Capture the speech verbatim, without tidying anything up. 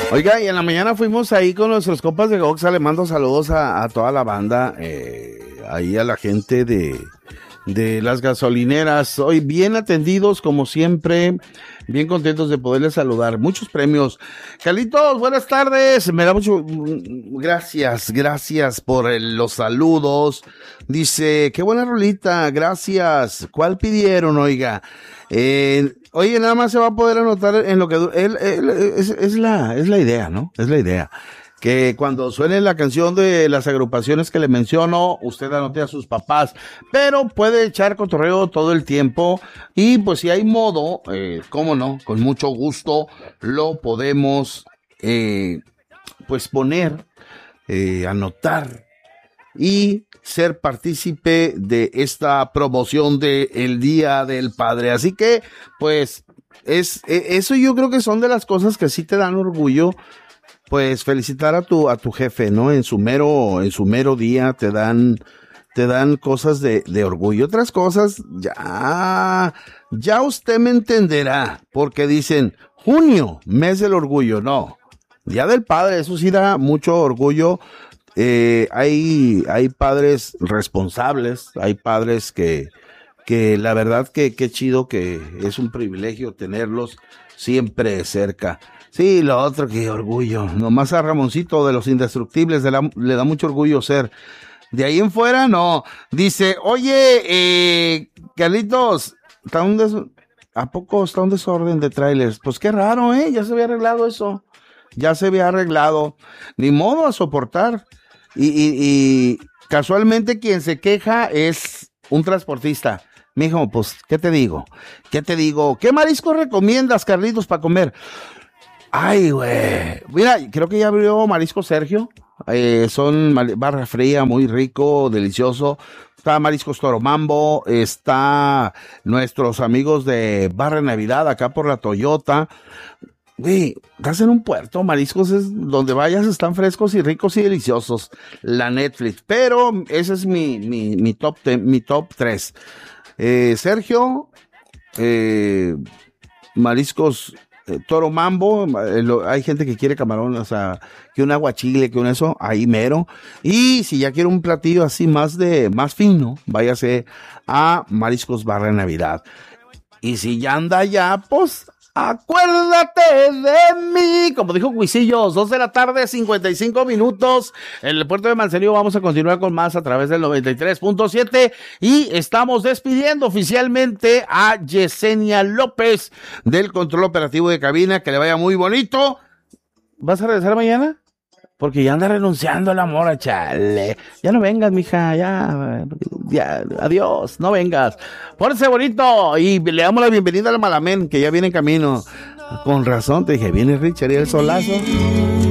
Oiga, y en la mañana fuimos ahí con nuestros compas de Goxa, le mando saludos a, a toda la banda, eh, ahí a la gente de, de las gasolineras, hoy bien atendidos como siempre, bien contentos de poderles saludar, muchos premios. Carlitos, buenas tardes, me da mucho, gracias, gracias por el, los saludos, dice, qué buena rolita, gracias, ¿cuál pidieron, oiga? Eh, oye, nada más se va a poder anotar en lo que él, él, es, es la es la idea, ¿no? Es la idea. Que cuando suene la canción de las agrupaciones que le menciono, usted anote a sus papás, pero puede echar cotorreo todo el tiempo y pues si hay modo, eh, cómo no, con mucho gusto lo podemos eh, pues poner, eh, anotar y ser partícipe de esta promoción de el Día del Padre. Así que, pues, es, eso yo creo que son de las cosas que sí te dan orgullo, pues, felicitar a tu, a tu jefe, ¿no? En su mero, en su mero día te dan, te dan cosas de, de orgullo. Otras cosas, ya, ya usted me entenderá, porque dicen, junio, mes del orgullo. No, Día del Padre, eso sí da mucho orgullo. Eh, hay, hay padres responsables, hay padres que, que la verdad que qué chido que es un privilegio tenerlos siempre cerca. Sí, lo otro que orgullo, nomás a Ramoncito de los Indestructibles de la, le da mucho orgullo ser. De ahí en fuera, no. Dice, oye, eh, Carlitos, ¿está un des- ¿a poco está un desorden de trailers? Pues qué raro, ¿eh? Ya se había arreglado eso. Ya se había arreglado. Ni modo a soportar. Y, y, y casualmente quien se queja es un transportista. Mijo, pues, ¿qué te digo? ¿Qué te digo? ¿Qué marisco recomiendas, Carlitos, para comer? Ay, güey. Mira, creo que ya abrió Marisco Sergio. Eh, son mal- barra fría, muy rico, delicioso. Está Mariscos Toromambo, está nuestros amigos de Barra Navidad, acá por la Toyota. Güey, estás en un puerto, mariscos es donde vayas están frescos y ricos y deliciosos. La Netflix, pero ese es mi, mi, mi top ten, mi top tres. Eh, Sergio, eh, mariscos eh, Toro Mambo, eh, lo, hay gente que quiere camarón, o sea, que un aguachile, que un eso, ahí mero. Y si ya quiere un platillo así más de, más fino, váyase a Mariscos Barra Navidad. Y si ya anda allá, pues, acuérdate de mí. Como dijo Cuisillos, dos de la tarde, cincuenta y cinco minutos. En el puerto de Manzanillo vamos a continuar con más a través del noventa y tres punto siete. Y estamos despidiendo oficialmente a Yesenia López del control operativo de cabina. Que le vaya muy bonito. ¿Vas a regresar mañana? Porque ya anda renunciando a la mora, chale. Ya no vengas, mija, ya, ya, adiós, no vengas. Pórese bonito y le damos la bienvenida al Malamén, que ya viene en camino. Con razón, te dije, viene Richard y el solazo.